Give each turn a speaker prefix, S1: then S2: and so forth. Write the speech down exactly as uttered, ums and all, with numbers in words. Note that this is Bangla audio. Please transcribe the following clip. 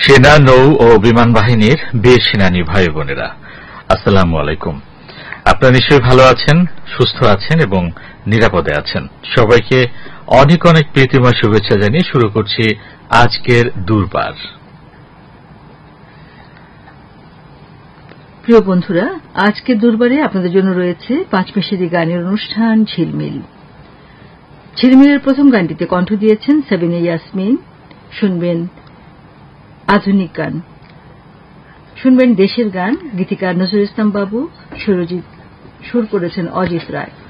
S1: সেনা, নৌ ও বিমান বাহিনীর বীর সেনানী ভাই বোনেরা, আসসালামু আলাইকুম। আপনারা নিশ্চয়ই ভালো আছেন, সুস্থ আছেন এবং নিরাপদে আছেন। সবাইকে অনেক অনেক প্রীতিময় শুভেচ্ছা জানিয়ে শুরু করছি আজকের দুর্বার।
S2: প্রিয় বন্ধুরা, আজকের দুর্বারে আপনাদের জন্য রয়েছে পাঁচ মিশালি গানের অনুষ্ঠান ঝিলমিল। ঝিলমিলের প্রথম গানটিতে কণ্ঠ দিয়েছেন সাবিনা ইয়াসমিন। শুনবেন আধুনিক গান, শুনবেন দেশের গান, গীতিকার নজরুল ইসলাম বাবু, সুরজিৎ সুর করেছেন অজিত রায়।